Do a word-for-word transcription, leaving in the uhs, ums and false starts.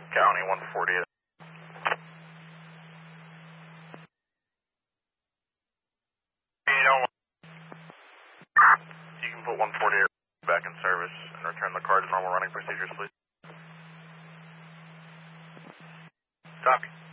County one forty-eight. You know, you can put one forty-eight back in service and return the car to normal running procedures, please. Copy.